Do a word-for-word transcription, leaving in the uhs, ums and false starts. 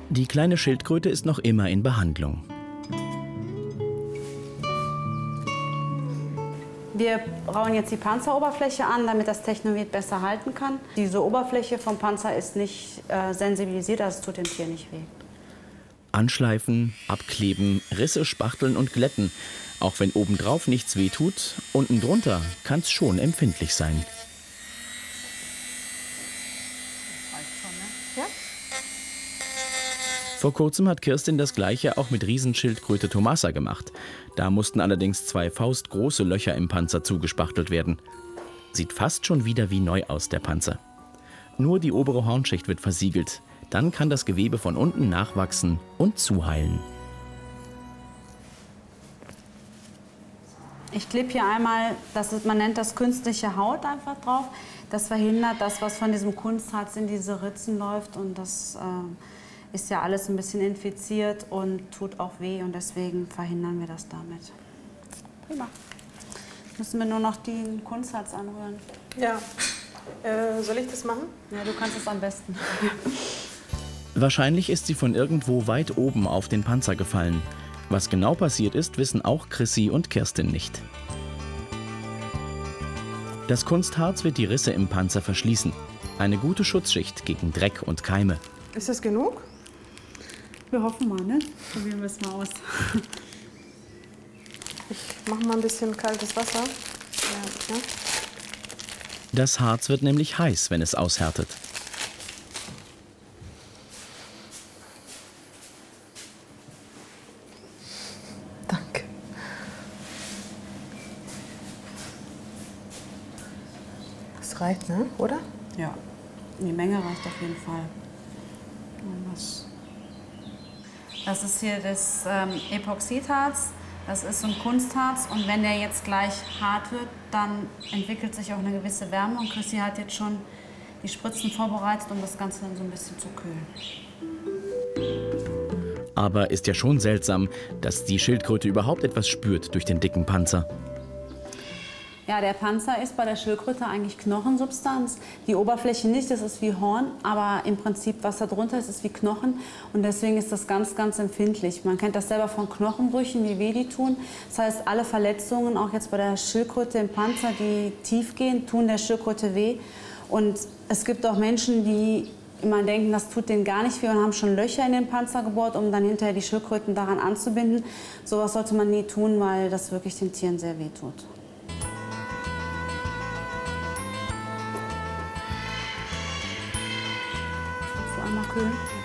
Die kleine Schildkröte ist noch immer in Behandlung. Wir brauen jetzt die Panzeroberfläche an, damit das Technomed besser halten kann. Diese Oberfläche vom Panzer ist nicht äh, sensibilisiert, also es tut dem Tier nicht weh. Anschleifen, abkleben, Risse spachteln und glätten. Auch wenn obendrauf nichts wehtut, unten drunter kann es schon empfindlich sein. Vor kurzem hat Kirstin das Gleiche auch mit Riesenschildkröte Tomasa gemacht. Da mussten allerdings zwei faustgroße Löcher im Panzer zugespachtelt werden. Sieht fast schon wieder wie neu aus, der Panzer. Nur die obere Hornschicht wird versiegelt. Dann kann das Gewebe von unten nachwachsen und zuheilen. Ich klebe hier einmal, das ist, man nennt das künstliche Haut einfach drauf. Das verhindert, dass was von diesem Kunstharz in diese Ritzen läuft und das äh, ist ja alles ein bisschen infiziert und tut auch weh und deswegen verhindern wir das damit. Prima. Jetzt müssen wir nur noch den Kunstharz anrühren. Ja. Äh, soll ich das machen? Ja, du kannst es am besten. Wahrscheinlich ist sie von irgendwo weit oben auf den Panzer gefallen. Was genau passiert ist, wissen auch Chrissy und Kirstin nicht. Das Kunstharz wird die Risse im Panzer verschließen. Eine gute Schutzschicht gegen Dreck und Keime. Ist das genug? Wir hoffen mal, ne? Probieren wir es mal aus. Ich mache mal ein bisschen kaltes Wasser. Ja, ja. Das Harz wird nämlich heiß, wenn es aushärtet. Danke. Das reicht, ne? Oder? Ja, die Menge reicht auf jeden Fall. Das ist hier das ähm, Epoxidharz. Das ist so ein Kunstharz und wenn der jetzt gleich hart wird, dann entwickelt sich auch eine gewisse Wärme und Chrissy hat jetzt schon die Spritzen vorbereitet, um das Ganze dann so ein bisschen zu kühlen. Aber ist ja schon seltsam, dass die Schildkröte überhaupt etwas spürt durch den dicken Panzer. Ja, der Panzer ist bei der Schildkröte eigentlich Knochensubstanz. Die Oberfläche nicht, das ist wie Horn, aber im Prinzip, was da drunter ist, ist wie Knochen. Und deswegen ist das ganz, ganz empfindlich. Man kennt das selber von Knochenbrüchen, wie weh die tun. Das heißt, alle Verletzungen, auch jetzt bei der Schildkröte im Panzer, die tief gehen, tun der Schildkröte weh. Und es gibt auch Menschen, die immer denken, das tut denen gar nicht weh und haben schon Löcher in den Panzer gebohrt, um dann hinterher die Schildkröten daran anzubinden. Sowas sollte man nie tun, weil das wirklich den Tieren sehr weh tut. Einmal kühlen.